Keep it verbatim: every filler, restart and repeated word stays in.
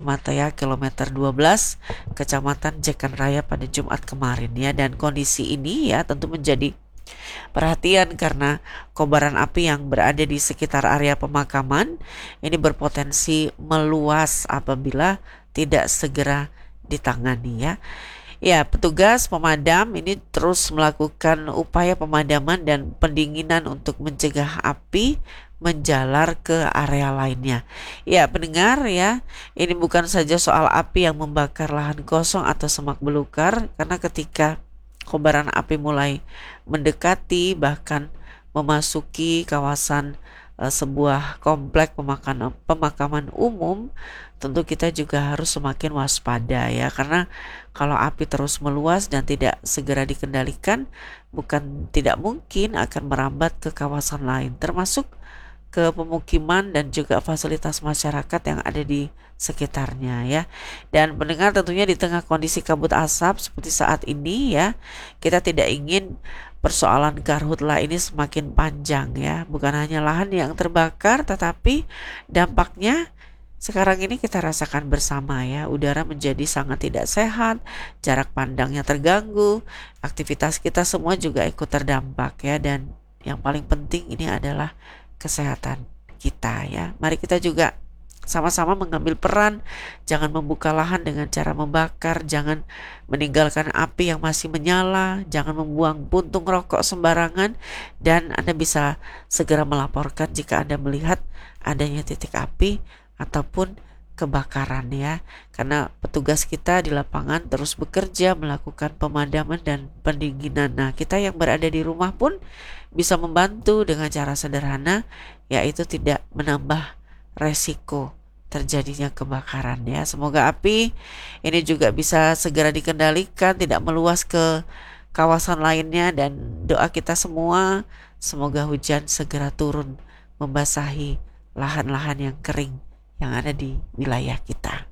Mataya kilometer dua belas Kecamatan Jekan Raya pada Jumat kemarin ya. Dan kondisi ini ya tentu menjadi perhatian karena kobaran api yang berada di sekitar area pemakaman ini berpotensi meluas apabila tidak segera ditangani ya. Ya, petugas pemadam ini terus melakukan upaya pemadaman dan pendinginan untuk mencegah api menjalar ke area lainnya. Ya, pendengar ya, ini bukan saja soal api yang membakar lahan kosong atau semak belukar, karena ketika kobaran api mulai mendekati bahkan memasuki kawasan uh, sebuah komplek pemakaman pemakaman umum, tentu kita juga harus semakin waspada ya, karena kalau api terus meluas dan tidak segera dikendalikan, bukan tidak mungkin akan merambat ke kawasan lain, termasuk ke pemukiman dan juga fasilitas masyarakat yang ada di sekitarnya ya. Dan pendengar, tentunya di tengah kondisi kabut asap seperti saat ini ya, kita tidak ingin persoalan karhutlah ini semakin panjang ya. Bukan hanya lahan yang terbakar, tetapi dampaknya sekarang ini kita rasakan bersama ya. Udara menjadi sangat tidak sehat, jarak pandangnya terganggu, aktivitas kita semua juga ikut terdampak ya. Dan yang paling penting ini adalah kesehatan kita ya. Mari kita juga sama-sama mengambil peran, jangan membuka lahan dengan cara membakar, jangan meninggalkan api yang masih menyala, jangan membuang puntung rokok sembarangan, dan Anda bisa segera melaporkan jika Anda melihat adanya titik api ataupun kebakaran ya, karena petugas kita di lapangan terus bekerja melakukan pemadaman dan pendinginan. Nah, kita yang berada di rumah pun bisa membantu dengan cara sederhana, yaitu tidak menambah resiko terjadinya kebakaran ya. Semoga api ini juga bisa segera dikendalikan, tidak meluas ke kawasan lainnya, dan doa kita semua semoga hujan segera turun membasahi lahan-lahan yang kering yang ada di wilayah kita.